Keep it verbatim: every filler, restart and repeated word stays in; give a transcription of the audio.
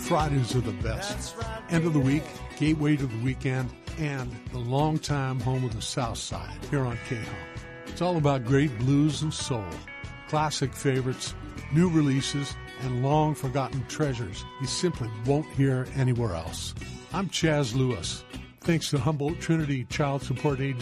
Fridays are the best. End of the week, gateway to the weekend, and the longtime home of the South Side here on K H O M. It's all about great blues and soul, classic favorites, new releases, and long-forgotten treasures you simply won't hear anywhere else. I'm Chaz Lewis. Thanks to Humboldt Trinity Child Support Agency